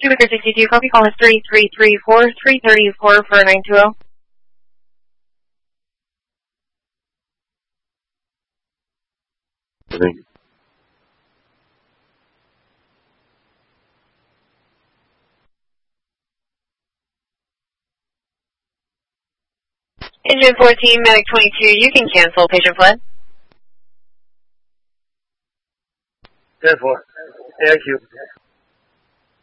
Vicar 62, copy, call us 3334 for 920. Thank you. Engine 14, Medic 22, you can cancel, patient fled. 10-4. Thank you.